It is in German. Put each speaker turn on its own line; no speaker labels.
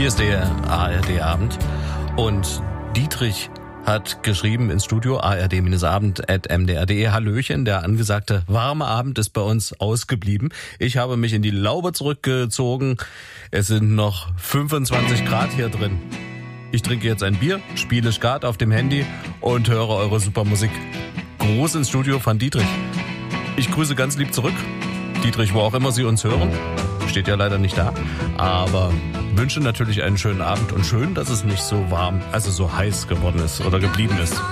Hier ist der ARD-Abend und Dietrich hat geschrieben ins Studio ard-abend@mdr.de. Hallöchen, der angesagte warme Abend ist bei uns ausgeblieben. Ich habe mich in die Laube zurückgezogen. Es sind noch 25 Grad hier drin. Ich trinke jetzt ein Bier, spiele Skat auf dem Handy und höre eure super Musik. Gruß ins Studio von Dietrich. Ich grüße ganz lieb zurück. Dietrich, wo auch immer Sie uns hören. Steht ja leider nicht da. Aber wünsche natürlich einen schönen Abend und schön, dass es nicht so warm, also so heiß geworden ist oder geblieben ist.